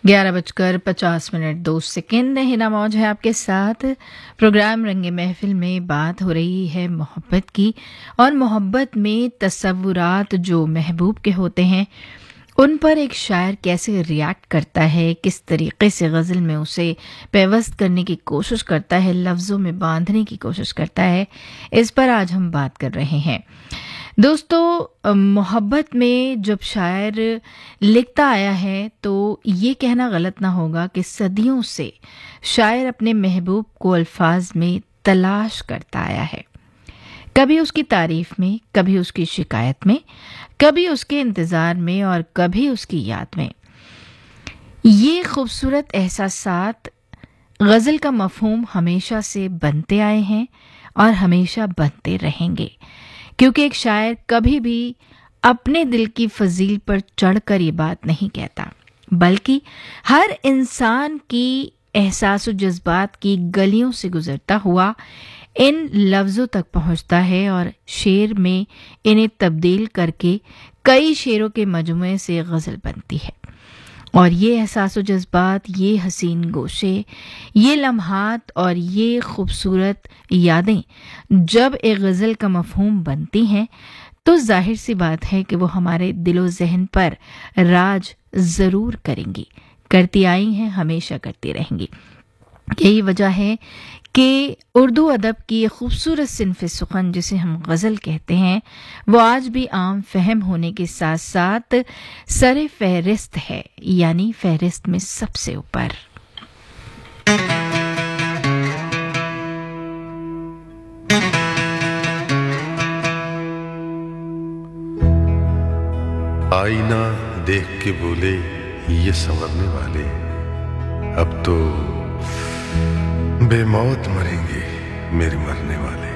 11:50 2 हिना मौज है आपके साथ। प्रोग्राम रंगे महफिल में बात हो रही है मोहब्बत की, और मोहब्बत में तसव्वुरात जो महबूब के होते हैं उन पर एक शायर कैसे रिएक्ट करता है, किस तरीके से गज़ल में उसे पेवस्त करने की कोशिश करता है, लफ्ज़ों में बांधने की कोशिश करता है, इस पर आज हम बात कर रहे हैं। दोस्तों, मोहब्बत में जब शायर लिखता आया है तो ये कहना गलत ना होगा कि सदियों से शायर अपने महबूब को अल्फाज में तलाश करता आया है। कभी उसकी तारीफ में, कभी उसकी शिकायत में, कभी उसके इंतज़ार में और कभी उसकी याद में। ये खूबसूरत एहसासात गज़ल का मफ़हूम हमेशा से बनते आए हैं और हमेशा बनते रहेंगे, क्योंकि एक शायर कभी भी अपने दिल की फजील पर चढ़कर ये बात नहीं कहता, बल्कि हर इंसान की एहसास और जज्बात की गलियों से गुजरता हुआ इन लफ्ज़ों तक पहुंचता है और शेर में इन्हें तब्दील करके कई शेरों के मजमुए से गज़ल बनती है। और ये एहसास और जज्बात, ये हसीन गोशे, ये लम्हात और ये खूबसूरत यादें जब एक गज़ल का मफ़हूम बनती हैं तो जाहिर सी बात है कि वो हमारे दिलो ज़हन पर राज ज़रूर करेंगी, करती आई हैं, हमेशा करती रहेंगी। यही वजह है कि उर्दू अदब की ये खूबसूरत सिन्फ़ सुख़न जिसे हम गज़ल कहते हैं वो आज भी आम फहम होने के साथ साथ सरे फहरिस्त है, यानी फहरिस्त में सबसे ऊपर। आईना देख के बोले ये संवरने वाले, अब तो बेमौत मरेंगे मेरे मरने वाले।